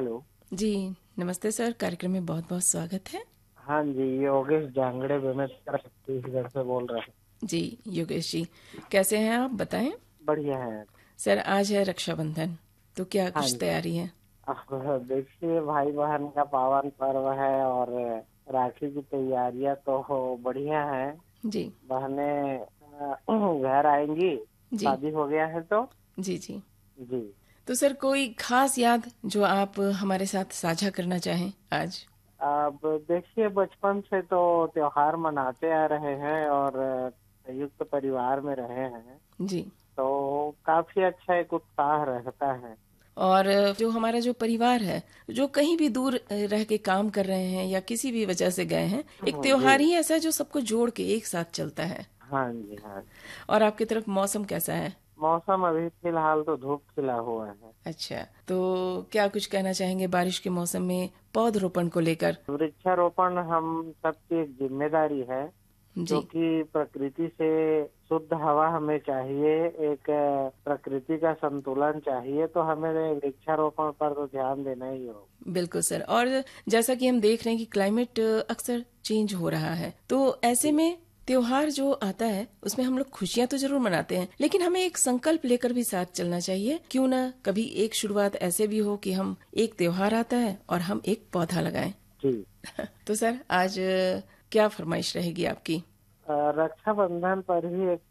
Hello. जी, नमस्ते sir, कार्यक्रम में बहुत-बहुत स्वागत है। हाँ जी, योगेश जांगड़े बेमेतरा छत्तीसगढ़ से बोल रहे हैं। जी, योगेश जी, कैसे हैं आप बताएं? बढ़िया है। सर आज है रक्षाबंधन, तो क्या हाँ कुछ जी। तैयारी है? अब देखिए, भाई बहन का पावन पर्व है और राखी की तैयारियां तो बढ़िया है। जी, बहनें घर आएंगी, जी, शादी हो गया है तो। जी, जी। जी। तो सर कोई खास याद जो आप हमारे साथ साझा करना चाहें आज? अब देखिए, बचपन से तो त्योहार मनाते आ रहे हैं और संयुक्त परिवार में रहे हैं, जी। तो काफी अच्छा एक उत्साह रहता है। और जो हमारा जो परिवार है, जो कहीं भी दूर रह के काम कर रहे हैं या किसी भी वजह से गए हैं, एक जी। त्योहार ही ऐसा है जो सबको जोड़ के एक साथ चलता है। हाँ जी, हाँ जी। और आपकी तरफ मौसम कैसा है? मौसम अभी फिलहाल तो धूप खिला हुआ है। अच्छा, तो क्या कुछ कहना चाहेंगे बारिश के मौसम में पौधरोपण को लेकर? वृक्षारोपण हम सबकी एक जिम्मेदारी है, जी, क्योंकि प्रकृति से शुद्ध हवा हमें चाहिए, एक प्रकृति का संतुलन चाहिए, तो हमें वृक्षारोपण पर तो ध्यान देना ही होगा। बिल्कुल सर। और जैसा कि हम देख रहे हैं कि क्लाइमेट अक्सर चेंज हो रहा है, तो ऐसे जी। में त्योहार जो आता है उसमें हम लोग खुशियां तो जरूर मनाते हैं, लेकिन हमें एक संकल्प लेकर भी साथ चलना चाहिए। क्यों ना कभी एक शुरुआत ऐसे भी हो कि हम एक त्योहार आता है और हम एक पौधा लगाएं। जी। तो सर आज क्या फरमाइश रहेगी आपकी? रक्षाबंधन पर ही एक